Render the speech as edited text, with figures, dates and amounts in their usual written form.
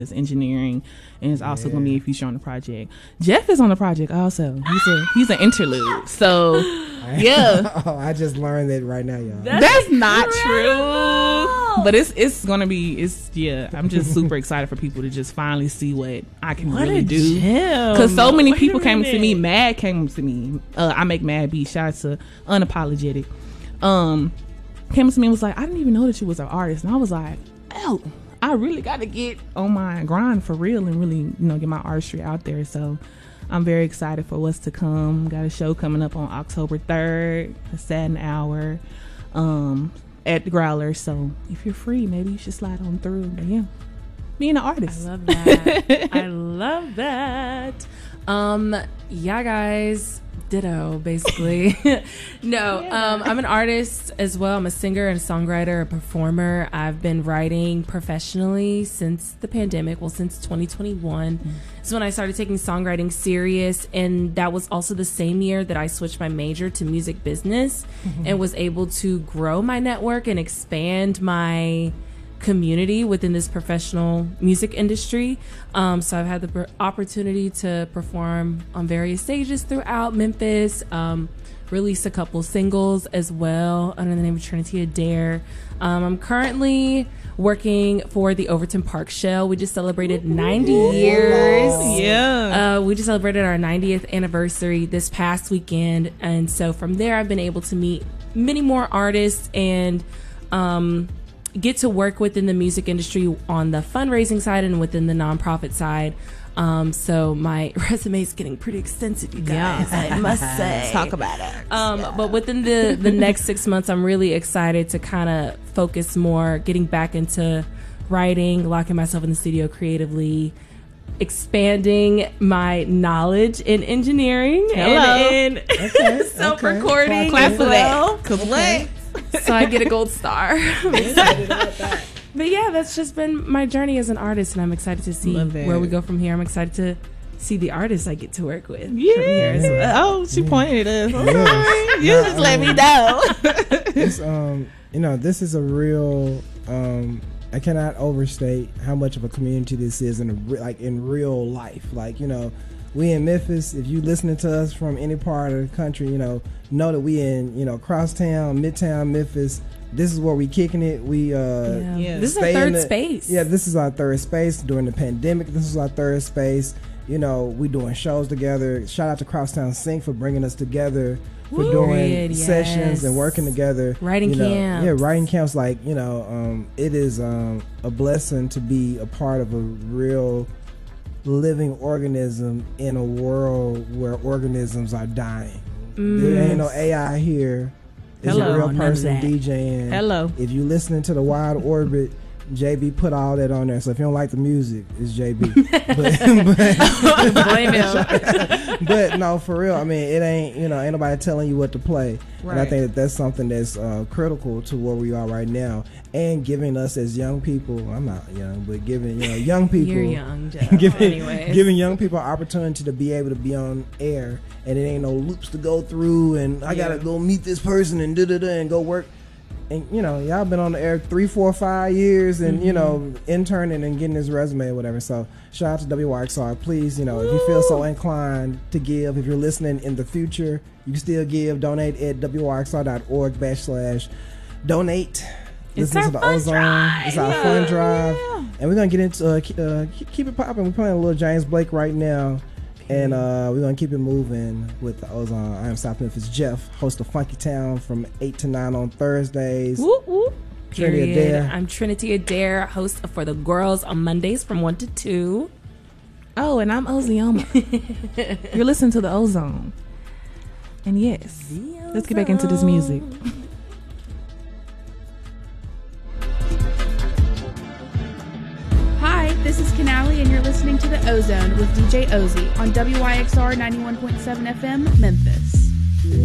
engineering, and it's also going to be a feature on the project. Jeff is on the project also. He's an interlude. So yeah. I just learned that right now, y'all. That's not true. But it's going to be, I'm just super excited for people to just finally see what I can really do. Because so many people came to me, Mad came to me. I make Mad Beat. Shout out to Unapologetic. Came to me and was like, I didn't even know that you was an artist. And I was like, oh, I really got to get on my grind for real and really, get my artistry out there. So I'm very excited for what's to come. Got a show coming up on October 3rd, a Satin Hour, at the Growler. So if you're free, maybe you should slide on through. But yeah, being an artist. I love that. I love that. Yeah, guys. Ditto, basically. I'm an artist as well. I'm a singer and a songwriter, a performer. I've been writing professionally since the pandemic, since 2021. So when I started taking songwriting serious, and that was also the same year that I switched my major to music business and was able to grow my network and expand my community within this professional music industry. So I've had the opportunity to perform on various stages throughout Memphis, release a couple singles as well under the name of Trinity Adair. I'm currently working for the Overton Park Shell. We just celebrated 90 years. Yeah. We just celebrated our 90th anniversary this past weekend. And so from there, I've been able to meet many more artists and get to work within the music industry on the fundraising side and within the nonprofit side. So my resume is getting pretty extensive, you guys. I must say. Let's talk about it. But within the next 6 months, I'm really excited to kind of focus more, getting back into writing, locking myself in the studio creatively, expanding my knowledge in engineering and self-recording as well. So I get a gold star. I'm excited about that. But yeah, that's just been my journey as an artist, and I'm excited to see where we go from here. I'm excited to see the artists I get to work with. Yeah. From here as well. Oh, she pointed at us. Yes. You just let me know. It's, this is a real. I cannot overstate how much of a community this is in real life. We in Memphis. If you listening to us from any part of the country, know that we in crosstown, midtown Memphis. This is where we kicking it. We This is our third space. Yeah, this is our third space during the pandemic. This is our third space. We doing shows together. Shout out to Crosstown Sync for bringing us together, for doing sessions and working together. Writing camps. Yeah, writing camps. It is a blessing to be a part of a real living organism in a world where organisms are dying. There ain't no AI here. It's a real person DJing. Hello. If you listening to the Wild Orbit, JB put all that on there. So if you don't like the music, it's JB. Blame him. But no, for real. I mean, it ain't ain't nobody telling you what to play. Right. And I think that's something that's critical to where we are right now, and giving us as young people. I'm not young, but giving young people. You're young, Jeff. giving young people an opportunity to be able to be on air, and it ain't no loops to go through, and I gotta go meet this person and and go work. And y'all been on the air 3, 4, 5 years, and interning and getting his resume or whatever. So shout out to WYXR. Please, if you feel so inclined to give, if you're listening in the future, you can still give. Donate at WYXR.org/donate. Listen to the Ozone. It's our fun drive, and we're gonna get into keep it popping. We're playing a little James Blake right now. And we're going to keep it moving with the Ozone. I am South Memphis Jeff, host of Funky Town from 8 to 9 on Thursdays. Whoop, whoop. Trinity Adair. I'm Trinity Adair, host for The Girls on Mondays from 1 to 2. Oh, and I'm Ozioma. You're listening to the Ozone. And yes, let's get back into this music. Hi, this is Canali, and you're listening to The Ozone with DJ Ozzy on WYXR 91.7 FM, Memphis.